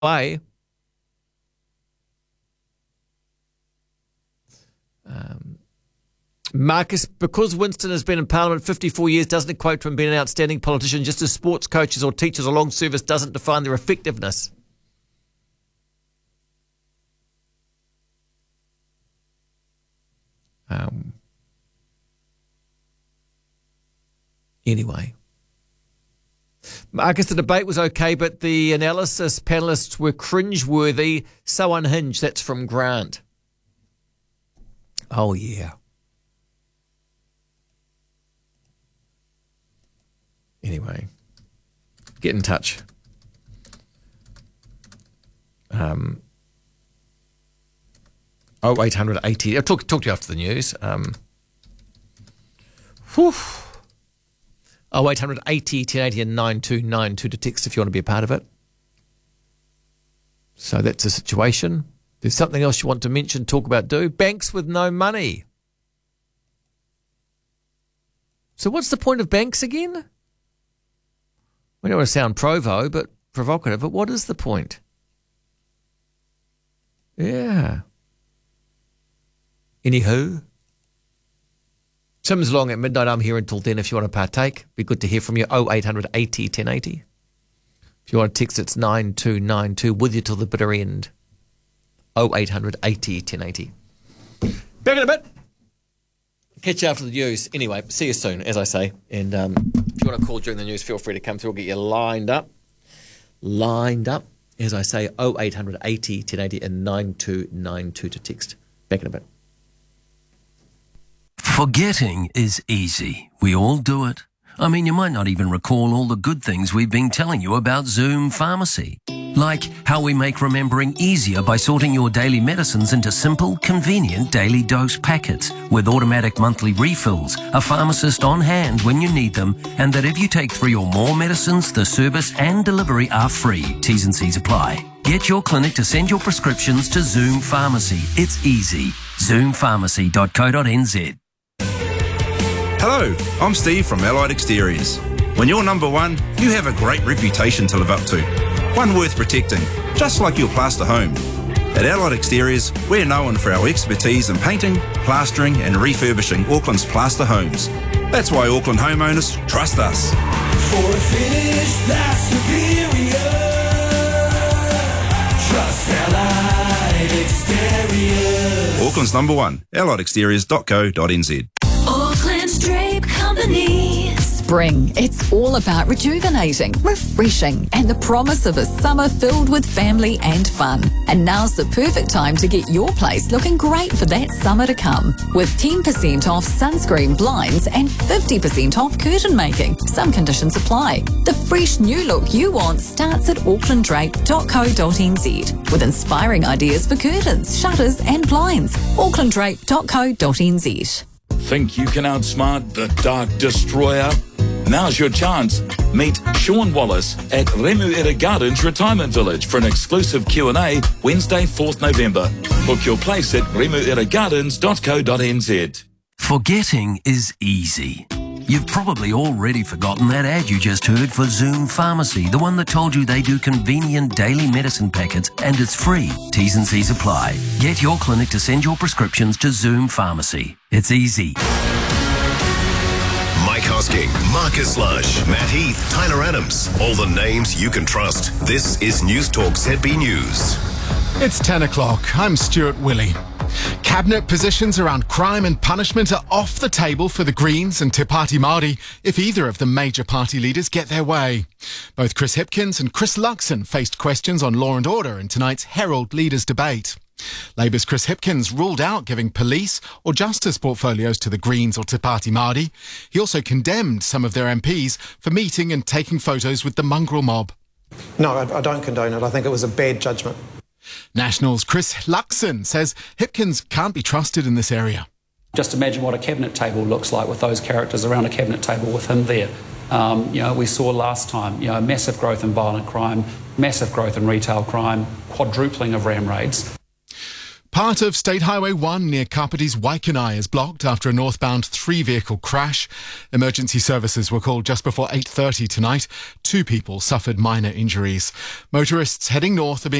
way. Marcus, because Winston has been in Parliament 54 years, doesn't equate to him being an outstanding politician, just as sports coaches or teachers or long service doesn't define their effectiveness. Anyway. Marcus, the debate was okay, but the analysis panellists were cringeworthy, so unhinged. That's from Grant. Oh, yeah. Anyway, get in touch. 0800 80. I'll talk to you after the news. 0800 80 1080 and 9292 to text if you want to be a part of it. So that's the situation. There's something else you want to mention, talk about, do. Banks with no money. So what's the point of banks again? We don't want to sound provocative, but what is the point? Yeah. Anywho. Tim's long at midnight. I'm here until then if you want to partake. Be good to hear from you. 0800 80 1080. If you want to text, it's 9292 with you till the bitter end. 0800 80 1080. Back in a bit. Catch you after the news. Anyway, see you soon, as I say. And if you want to call during the news, feel free to come through. We'll get you lined up. As I say, 0800 80 1080 and 9292 to text. Back in a bit. Forgetting is easy. We all do it. I mean, you might not even recall all the good things we've been telling you about Zoom Pharmacy. Like how we make remembering easier by sorting your daily medicines into simple, convenient daily dose packets with automatic monthly refills, a pharmacist on hand when you need them, and that if you take 3 or more medicines, the service and delivery are free. T's and C's apply. Get your clinic to send your prescriptions to Zoom Pharmacy. It's easy. ZoomPharmacy.co.nz. Hello, I'm Steve from Allied Exteriors. When you're number one, you have a great reputation to live up to. One worth protecting, just like your plaster home. At Allied Exteriors, we're known for our expertise in painting, plastering and refurbishing Auckland's plaster homes. That's why Auckland homeowners trust us. For a finish that's superior, trust Allied Exteriors. Auckland's number one, alliedexteriors.co.nz. Auckland's Drape Company. Spring, it's all about rejuvenating, refreshing, and the promise of a summer filled with family and fun. And now's the perfect time to get your place looking great for that summer to come. With 10% off sunscreen, blinds, and 50% off curtain making. Some conditions apply. The fresh new look you want starts at aucklanddrape.co.nz with inspiring ideas for curtains, shutters, and blinds. aucklanddrape.co.nz. Think you can outsmart the Dark Destroyer? Now's your chance. Meet Sean Wallace at Remuera Gardens Retirement Village for an exclusive Q&A Wednesday, 4th November. Book your place at remueragardens.co.nz. Forgetting is easy. You've probably already forgotten that ad you just heard for Zoom Pharmacy, the one that told you they do convenient daily medicine packets and it's free. T's and C's apply. Get your clinic to send your prescriptions to Zoom Pharmacy. It's easy. Mike Hosking, Marcus Lush, Matt Heath, Tyler Adams. All the names you can trust. This is News Talk ZB News. It's 10 o'clock. I'm Stuart Willey. Cabinet positions around crime and punishment are off the table for the Greens and Te Pāti Māori if either of the major party leaders get their way. Both Chris Hipkins and Chris Luxon faced questions on law and order in tonight's Herald Leaders debate. Labour's Chris Hipkins ruled out giving police or justice portfolios to the Greens or Te Pāti Māori. He also condemned some of their MPs for meeting and taking photos with the mongrel mob. No, I don't condone it. I think it was a bad judgment. National's Chris Luxon says Hipkins can't be trusted in this area. Just imagine what a cabinet table looks like with those characters around a cabinet table with him there. We saw last time, massive growth in violent crime, massive growth in retail crime, quadrupling of ram raids. Part of State Highway 1 near Kapiti's Waikanai is blocked after a northbound 3-vehicle crash. Emergency services were called just before 8:30 tonight. 2 people suffered minor injuries. Motorists heading north are being